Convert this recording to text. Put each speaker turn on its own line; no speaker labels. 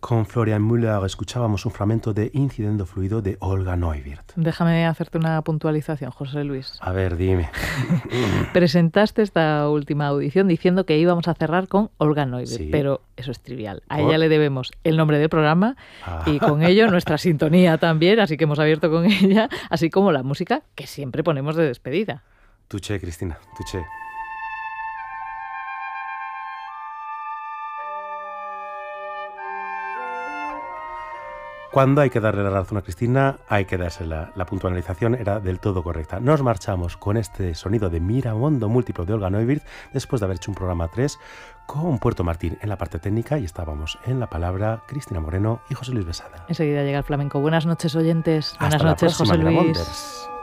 Con Florian Müller escuchábamos un fragmento de Incidendo Fluido de Olga Neuwirth.
Déjame hacerte una puntualización, José Luis.
A ver, dime.
Presentaste esta última audición diciendo que íbamos a cerrar con Olga Neuwirth,
Sí.
Pero eso es trivial. A ella le debemos el nombre del programa y con ello nuestra sintonía también, así que hemos abierto con ella, así como la música que siempre ponemos de despedida.
Tuché, Cristina, tuché. Cuando hay que darle la razón a Cristina, hay que dársela. La puntualización era del todo correcta. Nos marchamos con este sonido de Miramondo múltiplo de Olga Neuwirth, después de haber hecho un programa 3 con Puerto Martín en la parte técnica, y estábamos en la palabra Cristina Moreno y José Luis Besada.
Enseguida llega el flamenco. Buenas noches, oyentes. Buenas
Hasta
noches,
la próxima,
José Luis.
Miramonders.